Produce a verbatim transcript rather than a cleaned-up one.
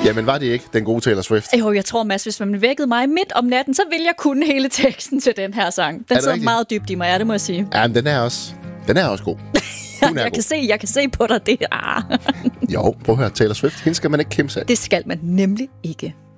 Jamen, var det ikke den gode Taylor Swift? Jo, jeg tror, Mads, hvis man vækkede mig midt om natten, så ville jeg kunne hele teksten til den her sang. Den sidder meget dybt i mig, ja, det må jeg sige. Jamen, den er også, den er også god. Hun er jeg, god. kan se, jeg kan se på dig, det ah. Jo, prøv at høre, Taylor Swift, hende skal man ikke kimse af. Det skal man nemlig ikke.